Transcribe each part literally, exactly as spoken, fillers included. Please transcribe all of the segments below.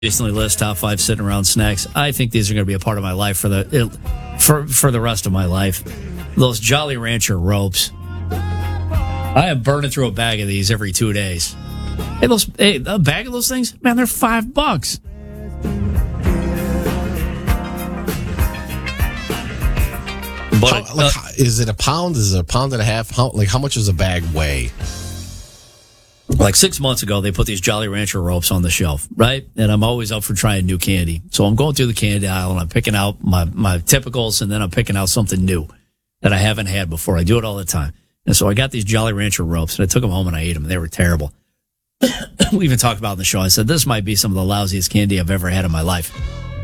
Recently list top five sitting around snacks. I think these are going to be a part of my life for the for for the rest of my life. Those Jolly Rancher ropes. I am burning through a bag of these every two days. Hey, those hey, a bag of those things, man, they're five bucks. But how, like, uh, is it a pound? Is it a pound and a half? How, like how much does a bag weigh? Like six months ago, they put these Jolly Rancher ropes on the shelf, right? And I'm always up for trying new candy. So I'm going through the candy aisle and I'm picking out my, my typicals, and then I'm picking out something new that I haven't had before. I do it all the time. And so I got these Jolly Rancher ropes, and I took them home and I ate them. They were terrible. We even talked about it in the show. I said, this might be some of the lousiest candy I've ever had in my life.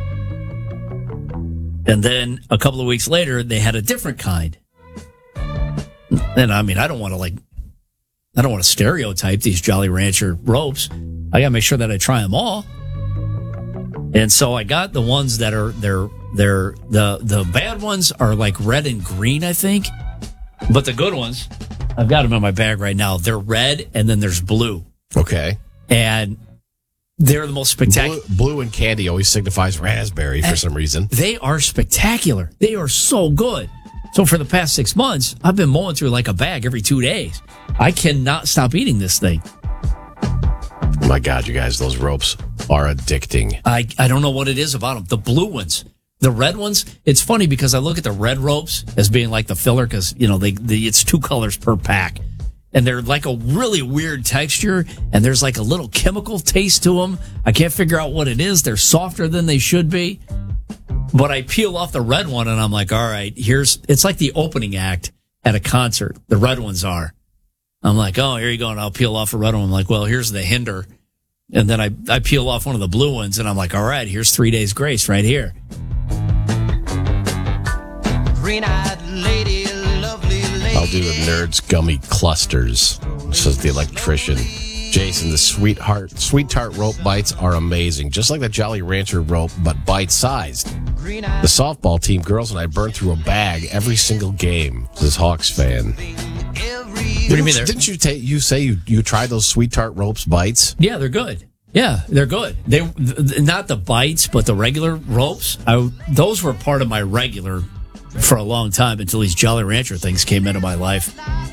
And then a couple of weeks later, they had a different kind. And I mean, I don't want to like, I don't want to stereotype these Jolly Rancher ropes. I got to make sure that I try them all. And so I got the ones that are, they're, they're, the, the bad ones are like red and green, I think. But the good ones, I've got them in my bag right now. They're red and then there's blue. Okay. And they're the most spectacular. Blue, blue and candy always signifies raspberry for and some reason. They are spectacular. They are so good. So for the past six months, I've been mowing through like a bag every two days. I cannot stop eating this thing. Oh my God, you guys, those ropes are addicting. I, I don't know what it is about them. The blue ones, the red ones. It's funny because I look at the red ropes as being like the filler because, you know, they, they it's two colors per pack. And they're like a really weird texture, and there's like a little chemical taste to them. I can't figure out what it is. They're softer than they should be. But I peel off the red one, and I'm like, all right, here's, it's like the opening act at a concert. The red ones are. I'm like, oh, here you go. And I'll peel off a red one. I'm like, well, here's the hinder. And then I, I peel off one of the blue ones, and I'm like, all right, here's Three Days Grace right here. Green-eyed lady, lovely lady. I'll do the Nerds Gummy Clusters, says the electrician. Jason, the sweetheart, Sweet Tart rope bites are amazing. Just like the Jolly Rancher rope, but bite-sized. The softball team girls and I burned through a bag every single game, says Hawks fan. What do you mean? They're... Didn't you take? You say you, you tried those Sweet Tart ropes bites? Yeah, they're good. Yeah, they're good. They th- not the bites, but the regular ropes. I, those were part of my regular for a long time until these Jolly Rancher things came into my life.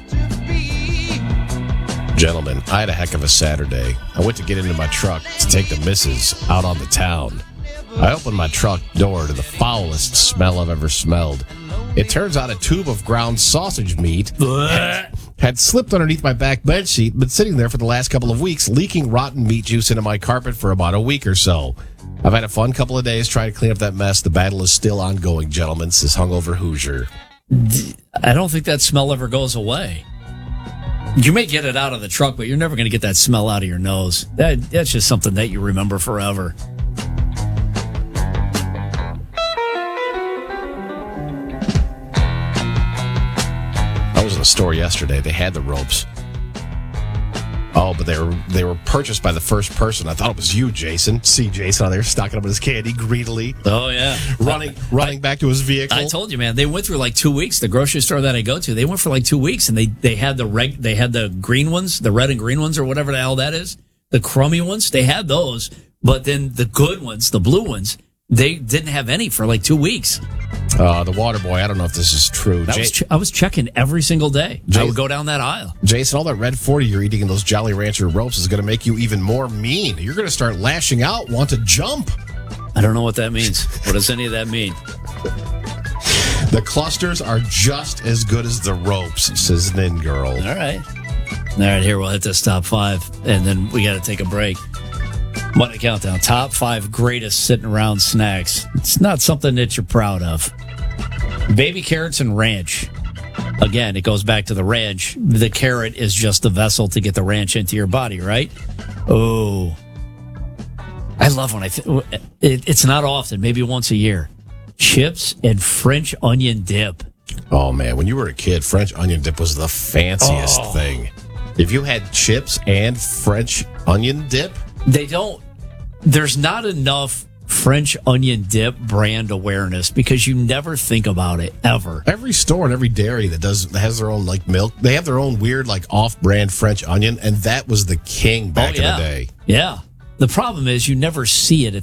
Gentlemen, I had a heck of a Saturday. I went to get into my truck to take the missus out on the town. I opened my truck door to the foulest smell I've ever smelled. It turns out a tube of ground sausage meat had, had slipped underneath my back bed sheet, been sitting there for the last couple of weeks, leaking rotten meat juice into my carpet for about a week or so. I've had a fun couple of days trying to clean up that mess. The battle is still ongoing, gentlemen, says hungover Hoosier. I don't think that smell ever goes away. You may get it out of the truck, but you're never going to get that smell out of your nose. That, that's just something that you remember forever. I was in a store yesterday. They had the ropes. Oh, but they were they were purchased by the first person. I thought it was you, Jason. See Jason on there stocking up his candy greedily. Oh, yeah. Running I, running I, back to his vehicle. I told you, man. They went through like two weeks. The grocery store that I go to, they went for like two weeks, and they, they had the reg, they had the green ones, the red and green ones, or whatever the hell that is. The crummy ones, they had those. But then the good ones, the blue ones, they didn't have any for like two weeks. Uh, the water boy, I don't know if this is true. I was, ch- I was checking every single day. Jason, I would go down that aisle. Jason, all that Red forty you're eating in those Jolly Rancher ropes is going to make you even more mean. You're going to start lashing out, want to jump. I don't know what that means. What does any of that mean? The clusters are just as good as the ropes, says Nin Girl. All right. All right, here we'll hit this top five, and then we got to take a break. Money Countdown, top five greatest sitting around snacks. It's not something that you're proud of. Baby carrots and ranch. Again, it goes back to the ranch. The carrot is just the vessel to get the ranch into your body, right? Oh. I love when I... Th- it, it's not often, maybe once a year. Chips and French onion dip. Oh, man, when you were a kid, French onion dip was the fanciest oh. thing. If you had chips and French onion dip... They don't... There's not enough French onion dip brand awareness because you never think about it, ever. Every store and every dairy that does that has their own, like, milk, they have their own weird, like, off-brand French onion, and that was the king back oh, yeah. in the day. Yeah. The problem is you never see it.